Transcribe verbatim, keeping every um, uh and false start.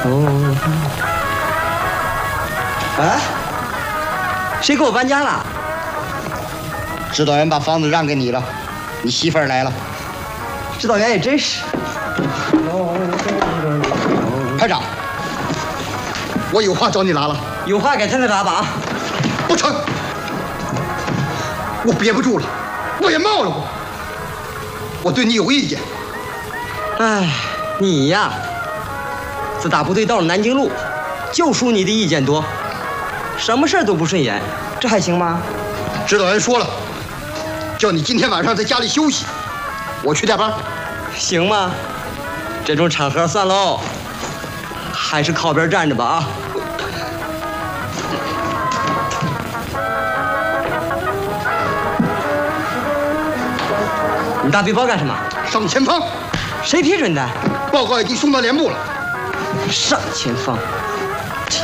哦。哎，谁给我搬家了？ 指导员把房子让给你了，你媳妇儿来了。 指导员也真是。 排长，我有话找你拉了。 有话该谈谈拉吧啊！ 不成，我憋不住了，我也冒了我，我对你有意见。 哎，你呀，自打部队到了南京路，就属你的意见多，什么事儿都不顺眼，这还行吗？ 指导员说了，叫你今天晚上在家里休息，我去带班。 行吗？这种场合算喽，还是靠边站着吧啊！你打背包干什么？ 上前方。 谁批准的？ 报告已经送到连部了。 上前方。